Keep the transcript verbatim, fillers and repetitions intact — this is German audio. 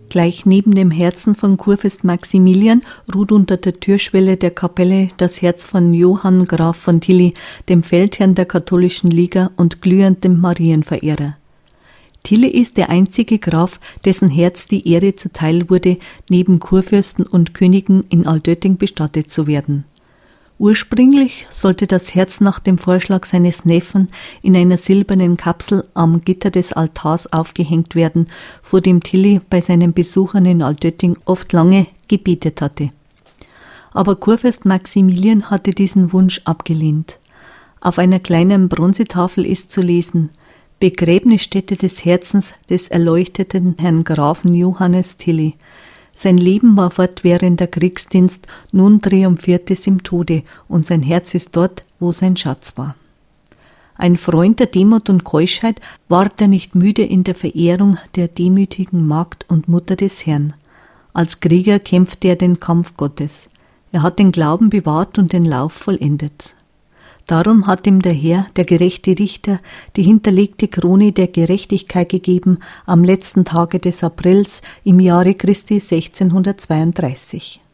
Gleich neben dem Herzen von Kurfürst Maximilian ruht unter der Türschwelle der Kapelle das Herz von Johann Graf von Tilly, dem Feldherrn der katholischen Liga und glühendem Marienverehrer. Tilly ist der einzige Graf, dessen Herz die Ehre zuteil wurde, neben Kurfürsten und Königen in Altötting bestattet zu werden. Ursprünglich sollte das Herz nach dem Vorschlag seines Neffen in einer silbernen Kapsel am Gitter des Altars aufgehängt werden, vor dem Tilly bei seinen Besuchern in Altötting oft lange gebetet hatte. Aber Kurfürst Maximilian hatte diesen Wunsch abgelehnt. Auf einer kleinen Bronzetafel ist zu lesen: Begräbnisstätte des Herzens des erleuchteten Herrn Grafen Johannes Tilly. Sein Leben war fortwährender Kriegsdienst, nun triumphiert es im Tode, und sein Herz ist dort, wo sein Schatz war. Ein Freund der Demut und Keuschheit, ward er nicht müde in der Verehrung der demütigen Magd und Mutter des Herrn. Als Krieger kämpfte er den Kampf Gottes. Er hat den Glauben bewahrt und den Lauf vollendet. Darum hat ihm der Herr, der gerechte Richter, die hinterlegte Krone der Gerechtigkeit gegeben am letzten Tage des Aprils im Jahre Christi sechzehnhundertzweiunddreißig.